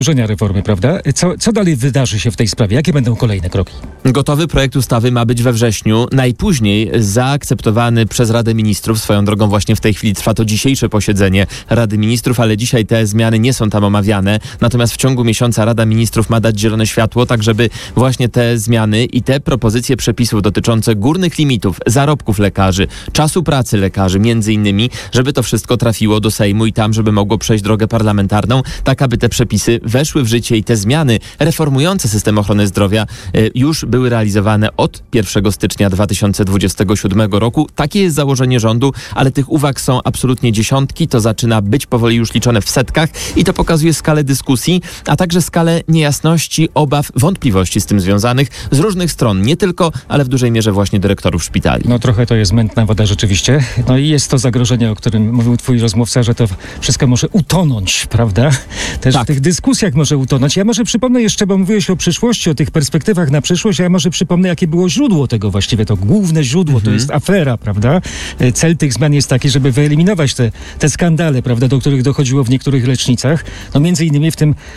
Reformy, prawda? Co dalej wydarzy się w tej sprawie? Jakie będą kolejne kroki? Gotowy projekt ustawy ma być we wrześniu, najpóźniej zaakceptowany przez Radę Ministrów. Swoją drogą właśnie w tej chwili trwa to dzisiejsze posiedzenie Rady Ministrów, ale dzisiaj te zmiany nie są tam omawiane. Natomiast w ciągu miesiąca Rada Ministrów ma dać zielone światło, tak żeby właśnie te zmiany i te propozycje przepisów dotyczące górnych limitów, zarobków lekarzy, czasu pracy lekarzy między innymi, żeby to wszystko trafiło do Sejmu i tam, żeby mogło przejść drogę parlamentarną, tak aby te przepisy weszły w życie i te zmiany reformujące system ochrony zdrowia już były realizowane od 1 stycznia 2027 roku. Takie jest założenie rządu, ale tych uwag są absolutnie dziesiątki. To zaczyna być powoli już liczone w setkach i to pokazuje skalę dyskusji, a także skalę niejasności, obaw, wątpliwości z tym związanych z różnych stron. Nie tylko, ale w dużej mierze właśnie dyrektorów szpitali. No trochę to jest mętna woda rzeczywiście. No i jest to zagrożenie, o którym mówił twój rozmówca, że to wszystko może utonąć, prawda? Też Tak. w tych dyskusjach może utonąć. Ja może przypomnę jeszcze, bo mówiłeś o przyszłości, o tych perspektywach na przyszłość, a ja może przypomnę, jakie było źródło tego właściwie. To główne źródło to jest afera, prawda? Cel tych zmian jest taki, żeby wyeliminować te skandale, prawda, do których dochodziło w niektórych lecznicach. No między innymi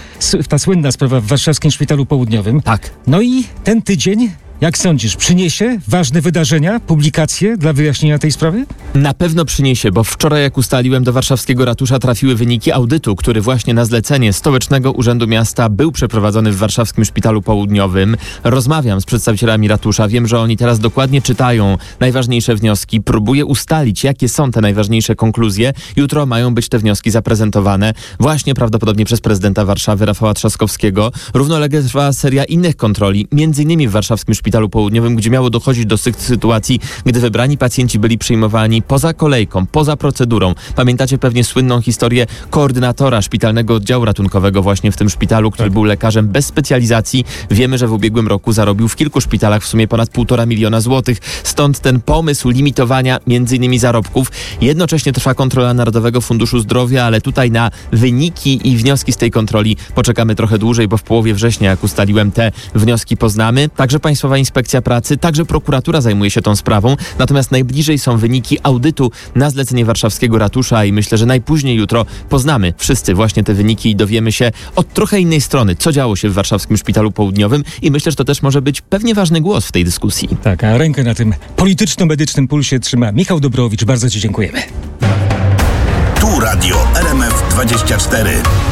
ta słynna sprawa w Warszawskim Szpitalu Południowym. Tak. No i ten tydzień, jak sądzisz, przyniesie ważne wydarzenia, publikacje dla wyjaśnienia tej sprawy? Na pewno przyniesie, bo wczoraj, jak ustaliłem, do warszawskiego ratusza trafiły wyniki audytu, który właśnie na zlecenie Stołecznego Urzędu Miasta był przeprowadzony w Warszawskim Szpitalu Południowym. Rozmawiam z przedstawicielami ratusza, wiem, że oni teraz dokładnie czytają najważniejsze wnioski, próbuję ustalić, jakie są te najważniejsze konkluzje. Jutro mają być te wnioski zaprezentowane właśnie prawdopodobnie przez prezydenta Warszawy Rafała Trzaskowskiego. Równolegle trwa seria innych kontroli, między innymi w Warszawskim Szpitalu Południowym, gdzie miało dochodzić do sytuacji, gdy wybrani pacjenci byli przyjmowani poza kolejką, poza procedurą. Pamiętacie pewnie słynną historię koordynatora szpitalnego oddziału ratunkowego właśnie w tym szpitalu, który był lekarzem bez specjalizacji. Wiemy, że w ubiegłym roku zarobił w kilku szpitalach w sumie ponad 1,5 miliona złotych. Stąd ten pomysł limitowania między innymi zarobków. Jednocześnie trwa kontrola Narodowego Funduszu Zdrowia, ale tutaj na wyniki i wnioski z tej kontroli poczekamy trochę dłużej, bo w połowie września, jak ustaliłem, te wnioski poznamy. Także Państwowa Inspekcja Pracy, także prokuratura zajmuje się tą sprawą, natomiast najbliżej są wyniki audytu na zlecenie warszawskiego ratusza i myślę, że najpóźniej jutro poznamy wszyscy właśnie te wyniki i dowiemy się od trochę innej strony, co działo się w Warszawskim Szpitalu Południowym i myślę, że to też może być pewnie ważny głos w tej dyskusji. Tak, a rękę na tym polityczno-medycznym pulsie trzyma Michał Dobrowicz. Bardzo Ci dziękujemy. Tu Radio RMF 24.